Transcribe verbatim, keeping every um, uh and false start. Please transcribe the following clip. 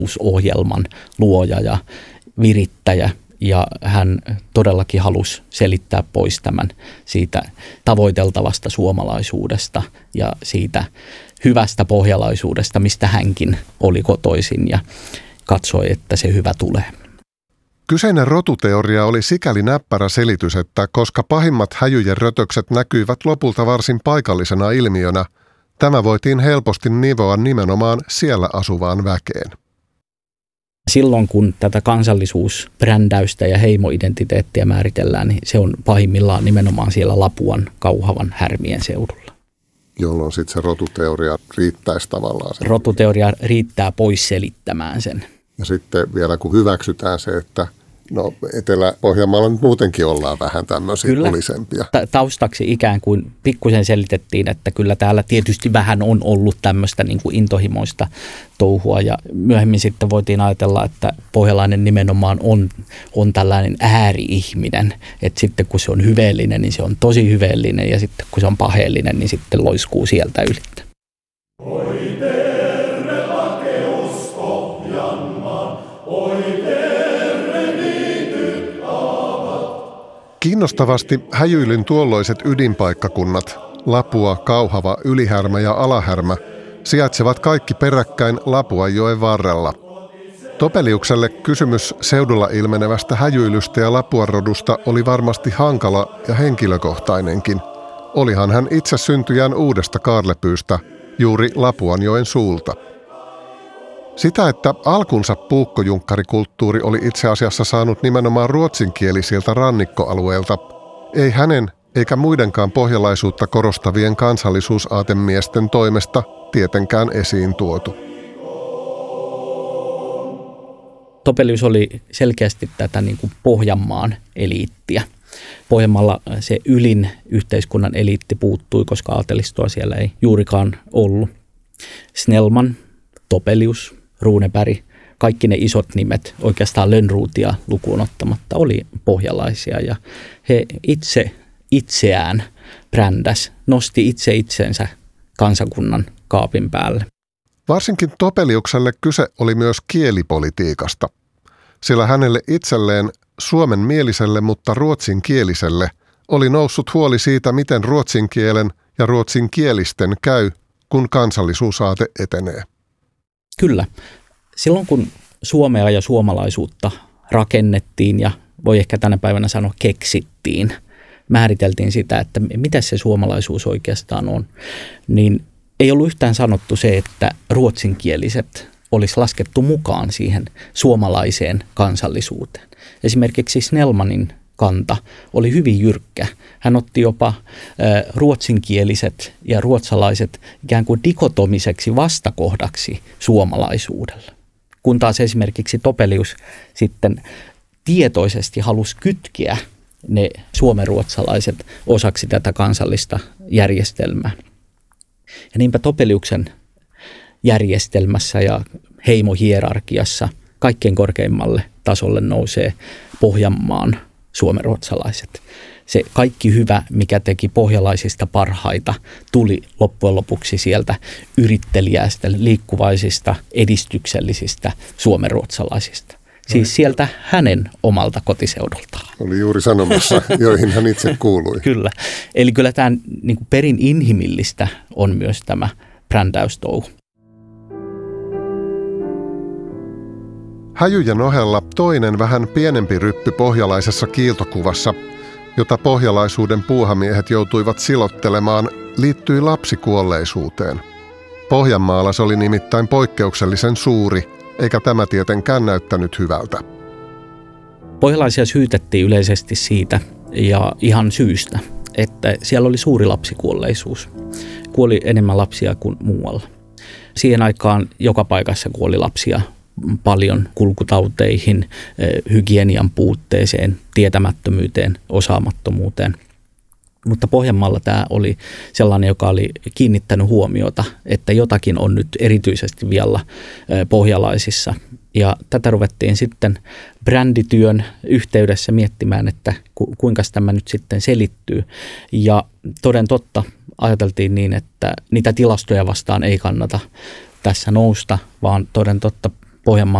ohjelman luoja ja virittäjä. Ja hän todellakin halusi selittää pois tämän siitä tavoiteltavasta suomalaisuudesta ja siitä hyvästä pohjalaisuudesta, mistä hänkin oli kotoisin ja katsoi, että se hyvä tulee. Kyseinen rotuteoria oli sikäli näppärä selitys, että koska pahimmat häjyjen rötökset näkyivät lopulta varsin paikallisena ilmiönä, tämä voitiin helposti nivoa nimenomaan siellä asuvaan väkeen. Silloin kun tätä kansallisuusbrändäystä ja heimoidentiteettiä määritellään, niin se on pahimmillaan nimenomaan siellä Lapuan, Kauhavan, Härmien seudulla. Jolloin sitten se rotuteoria riittäisi tavallaan. Sen. Rotuteoria riittää pois selittämään sen. Ja sitten vielä kun hyväksytään se, että no Etelä-Pohjanmaalla nyt muutenkin ollaan vähän tämmöisiä pulisempia. Ta- taustaksi ikään kuin pikkusen selitettiin, että kyllä täällä tietysti vähän on ollut tämmöistä niin kuin intohimoista touhua ja myöhemmin sitten voitiin ajatella, että pohjalainen nimenomaan on, on tällainen ääri-ihminen, että sitten kun se on hyveellinen, niin se on tosi hyveellinen ja sitten kun se on paheellinen, niin sitten loiskuu sieltä ylittä. Kiinnostavasti häjyilyn tuolloiset ydinpaikkakunnat, Lapua, Kauhava, Ylihärmä ja Alahärmä, sijaitsevat kaikki peräkkäin Lapuanjoen varrella. Topeliukselle kysymys seudulla ilmenevästä häjyilystä ja Lapuan-rodusta oli varmasti hankala ja henkilökohtainenkin. Olihan hän itse syntyjään uudesta kaarlepyystä, juuri Lapuanjoen suulta. Sitä, että alkunsa puukkojunkkarikulttuuri oli itse asiassa saanut nimenomaan ruotsinkielisiltä rannikkoalueilta, ei hänen eikä muidenkaan pohjalaisuutta korostavien kansallisuusaatemiesten toimesta tietenkään esiin tuotu. Topelius oli selkeästi tätä niin kuin Pohjanmaan eliittiä. Pohjanmaalla se ylin yhteiskunnan eliitti puuttui, koska aatelistoa siellä ei juurikaan ollut. Snellman, Topelius, Runeberg, kaikki ne isot nimet, oikeastaan Lönnrothia lukuun ottamatta, oli pohjalaisia ja he itse itseään brändäs, nosti itse itsensä kansakunnan kaapin päälle. Varsinkin Topeliukselle kyse oli myös kielipolitiikasta, sillä hänelle itselleen suomenmieliselle, mutta ruotsinkieliselle oli noussut huoli siitä, miten ruotsin kielen ja ruotsinkielisten käy, kun kansallisuusaate etenee. Kyllä. Silloin kun Suomea ja suomalaisuutta rakennettiin ja voi ehkä tänä päivänä sanoa keksittiin, määriteltiin sitä, että mitä se suomalaisuus oikeastaan on, niin ei ollut yhtään sanottu se, että ruotsinkieliset olisi laskettu mukaan siihen suomalaiseen kansallisuuteen. Esimerkiksi Snellmanin kanta oli hyvin jyrkkä. Hän otti jopa ruotsinkieliset ja ruotsalaiset ikään kuin dikotomiseksi vastakohdaksi suomalaisuudelle. Kun taas esimerkiksi Topelius sitten tietoisesti halusi kytkeä ne suomenruotsalaiset osaksi tätä kansallista järjestelmää. Ja niinpä Topeliuksen järjestelmässä ja heimohierarkiassa kaikkein korkeimmalle tasolle nousee Pohjanmaan suomenruotsalaiset. Se kaikki hyvä, mikä teki pohjalaisista parhaita, tuli loppujen lopuksi sieltä yritteliäistä, liikkuvaisista, edistyksellisistä suomenruotsalaisista. Siis sieltä hänen omalta kotiseudultaan. Oli juuri sanomassa, joihin hän itse kuului. Kyllä. Eli kyllä tämä niin kuin perin inhimillistä on myös tämä brändäystouhu. Häjyjen ohella toinen vähän pienempi ryppy pohjalaisessa kiiltokuvassa, jota pohjalaisuuden puuhamiehet joutuivat silottelemaan, liittyi lapsikuolleisuuteen. Pohjanmaalla se oli nimittäin poikkeuksellisen suuri, eikä tämä tietenkään näyttänyt hyvältä. Pohjalaisia syytettiin yleisesti siitä, ja ihan syystä, että siellä oli suuri lapsikuolleisuus. Kuoli enemmän lapsia kuin muualla. Siihen aikaan joka paikassa kuoli lapsia paljon kulkutauteihin, hygienian puutteeseen, tietämättömyyteen, osaamattomuuteen. Mutta Pohjanmaalla tämä oli sellainen, joka oli kiinnittänyt huomiota, että jotakin on nyt erityisesti vielä pohjalaisissa. Ja tätä ruvettiin sitten brändityön yhteydessä miettimään, että ku, kuinka tämä nyt sitten selittyy. Ja toden totta ajateltiin niin, että niitä tilastoja vastaan ei kannata tässä nousta, vaan toden totta Pohjanmaan